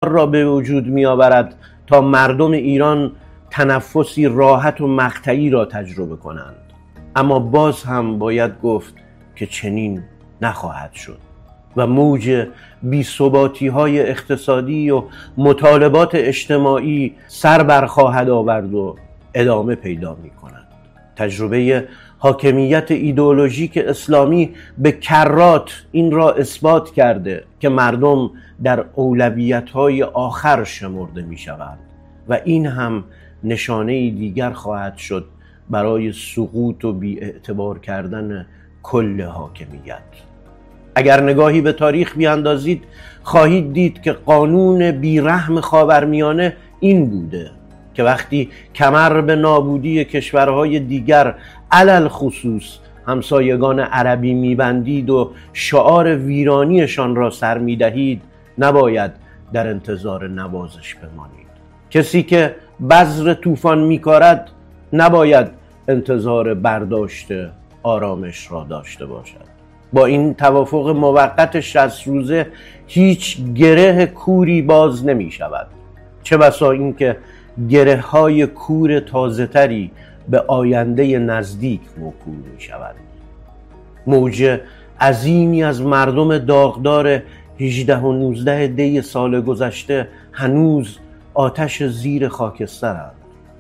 را به وجود می آورد تا مردم ایران تنفسی راحت و مقطعی را تجربه کنند. اما باز هم باید گفت که چنین نخواهد شد و موج بی‌ثباتی‌های اقتصادی و مطالبات اجتماعی سر برخواهد آورد و ادامه پیدا می‌کند. تجربه حاکمیت ایدئولوژیک اسلامی به کرات این را اثبات کرده که مردم در اولویت‌های آخر شمرده می‌شوند و این هم نشانه دیگر خواهد شد برای سقوط و بی‌اعتبار کردن کل حاکمیت. اگر نگاهی به تاریخ بیاندازید خواهید دید که قانون بیرحم خاورمیانه این بوده که وقتی کمر به نابودی کشورهای دیگر علل خصوص همسایگان عربی میبندید و شعار ویرانیشان را سر میدهید نباید در انتظار نوازش بمانید. کسی که بذر طوفان میکارد نباید انتظار برداشت آرامش را داشته باشد. با این توافق موقت 60 روزه هیچ گره کوری باز نمی شود، چه بسا این که گره های کور تازه تری به آینده نزدیک موکول می شود. موج عظیمی از مردم داغدار 18 و 19 دی سال گذشته هنوز آتش زیر خاکسترند.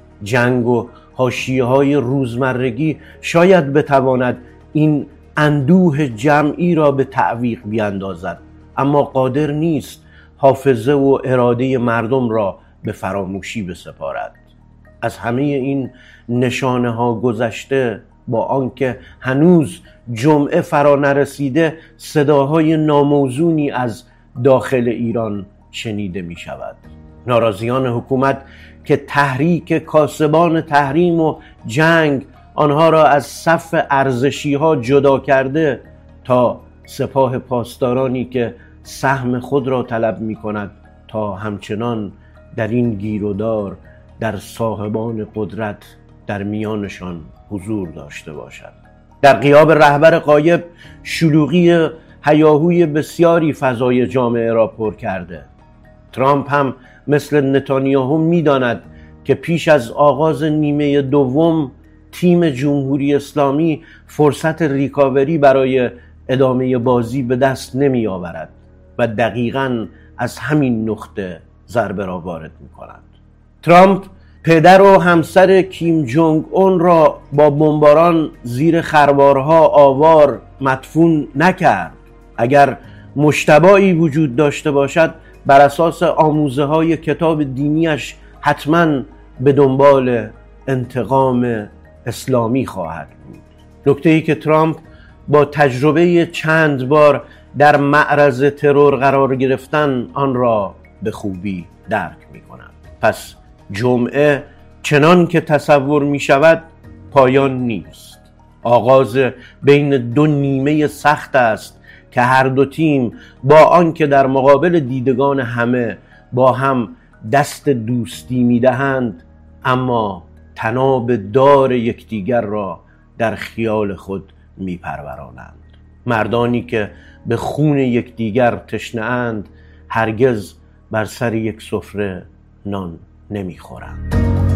جنگ و حاشیه‌های روزمرگی شاید بتواند این اندوه جمعی را به تعویق بیاندازد، اما قادر نیست حافظه و اراده مردم را به فراموشی بسپارد. از همه این نشانه ها گذشته، با آنکه هنوز جمعه فرا نرسیده صداهای ناموزونی از داخل ایران شنیده می شود. ناراضیان حکومت که تحریک کاسبان تحریم و جنگ آنها را از صف ارزشی ها جدا کرده تا سپاه پاسدارانی که سهم خود را طلب می کند تا همچنان در این گیرودار در صاحبان قدرت در میانشان حضور داشته باشد. در غیاب رهبر غایب شلوغی هیاهوی بسیاری فضای جامعه را پر کرده. ترامپ هم مثل نتانیاهو می‌داند که پیش از آغاز نیمه دوم تیم جمهوری اسلامی فرصت ریکاوری برای ادامه بازی به دست نمی آورد و دقیقاً از همین نقطه ضربه را وارد می کند. ترامپ پدر و همسر کیم جونگ اون را با بمباران زیر خروارها آوار مدفون نکرد. اگر مشتبه‌ای وجود داشته باشد بر اساس آموزه های کتاب دینیش حتماً به دنبال انتقام اسلامی خواهد بود. نکته‌ای که ترامپ با تجربه چند بار در معرض ترور قرار گرفتن آن را به خوبی درک می کند. پس جمعه چنان که تصور می شود پایان نیست. آغاز بین دو نیمه سخت است که هر دو تیم با آنکه در مقابل دیدگان همه با هم دست دوستی می دهند، اما تناب دار یکدیگر را در خیال خود می پرورانند. مردانی که به خون یکدیگر تشنه اند هرگز بر سر یک سفره نان نمی خورند.